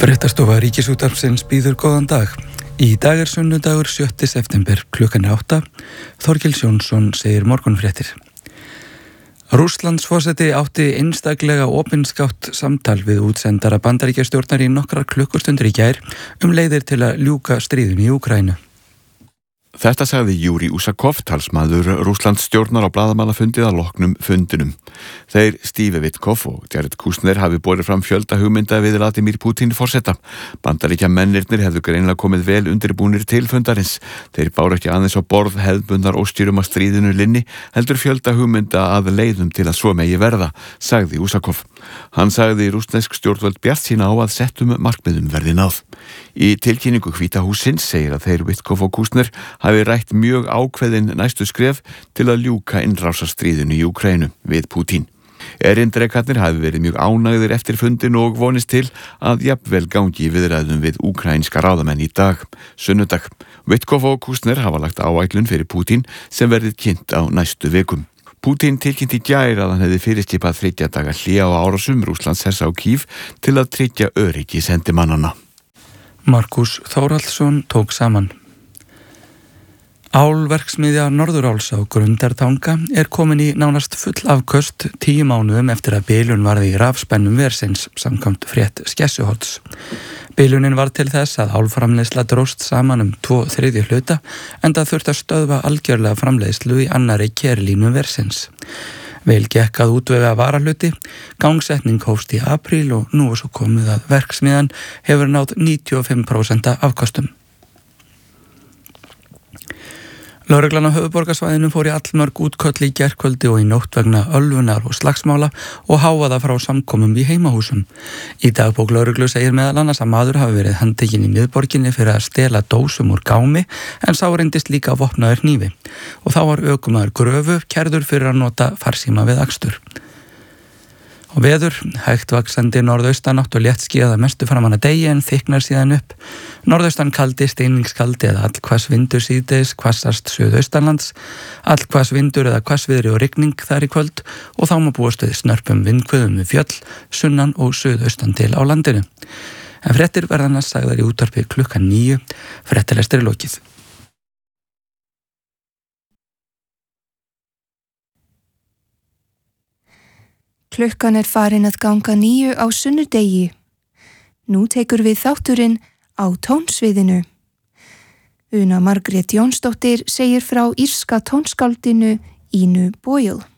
Fréttastofa Ríkisútvarpsins býður góðan dag. Í dag sunnudagur 7. september klukkan 8. Þorkels Jónsson segir morgunfréttir. Rússlandsforseti átti einstaklega opinskátt samtal við útsendara Bandaríkjastjórnar í nokkrar klukkustundir í gær leiðir til að ljúka stríðinu í Úkraínu. Þetta sagði Júri Úsakov, talsmaður Rússlandsstjórnar á blaðamannafundið að loknum fundinum. Þeir Steve Witkoff og Jared Kushner hafi borið fram fjölda hugmynda við Vladimir Putin forseta. Bandaríkjamennirnir hefðu greinilega komið vel undirbúnir til fundarins. Þeir báru ekki aðeins á borð hefðbundnar óstýrum að stríðinu linni, heldur fjölda hugmynda að leiðum til að svo megi verða, sagði Úsakov. Hann sagði rússnesk stjórnvöld bjartsýn á að settum markmiðum verði náð. Í tilkynningu Hvíta hússins segir að þeir Witkoff og Kushner hafi rætt mjög ákveðin næstu skref til að ljúka innrásarstríðinu í Úkraínu við Putin. Erindrekarnir hafi verið mjög ánægðir eftir fundin og vonist til að jafnvel gangi viðræðum við úkraínska ráðamenn í dag, sunnudag. Witkoff og Kushner hafa lagt áætlun fyrir Putin sem verið kynnt á næstu vikum. Putin tilkynnti í gær að hann hefði fyrirskipað 3 daga hlé á árásum Rússlands á Kív til að tryggja öryggi sendimannanna. Markus Þórhallsson tók saman. Álverksmiðja Norðuráls á Grundartanga komin í nánast full afköst 10 mánuðum eftir að bilun varð í rafspennum versins samkvæmt frétt Skessuholts. Bilunin var til þess að álframleiðsla dróst saman 2/3 hluta enda þurfti að stöðva algjörlega framleiðslu í annarri kerlínu versins. Vel gekk að útvega varahluti, gangsetning hófst í apríl og nú svo komið að verksmiðjan hefur náð 95% afkostum. Lögreglan á höfuðborgarsvæðinu fór í allmörg útköll í gærkvöldi og í nótt vegna ölvunar og slagsmála og hávaða frá samkomum í heimahúsum. Í dagbók lögreglu segir meðal annars að maður hafi verið handtekinn í miðborginni fyrir að stela dósum úr gámi en sá reyndist líka vopnaður hnífi. Og þá var ökumaður Gröfu kærður fyrir að nota farsíma við akstur. Og veður, hægt vaxandi norðaustanátt og léttskýjað að mestu framan að degi en þykknar síðan upp. Norðaustan kaldi, steiningskaldi eða allhvass vindur síðdegis, hvassast suðaustanlands, allhvass vindur eða hvassviðri og rigning þar í kvöld og þá má búast við snörpum vindhviðum við fjöll, sunnan og suðaustan til á landinu. En fréttir verða næst sagðar í útvarpi klukkan 9, fréttalestir lokið. Klukkan farin að ganga 9 á sunnudegi. Nú tekur við þátturinn á tónsviðinu. Una Margrét Jónsdóttir segir frá írska tónskáldinu Ínu Boyle.